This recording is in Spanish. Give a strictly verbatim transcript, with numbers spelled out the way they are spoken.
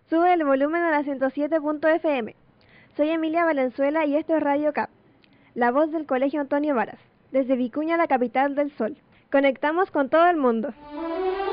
Sube el volumen a la ciento siete punto f m. Soy Emilia Valenzuela y esto es Radio Cap, la voz del Colegio Antonio Varas, desde Vicuña, la capital del sol. Conectamos con todo el mundo.